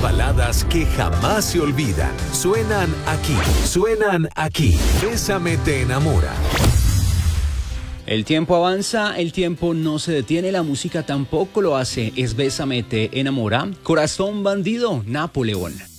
baladas que jamás se olvidan. Suenan aquí. Bésame te enamora. El tiempo avanza, el tiempo no se detiene, la música tampoco lo hace. Es Bésame te enamora, Corazón bandido, Napoleón.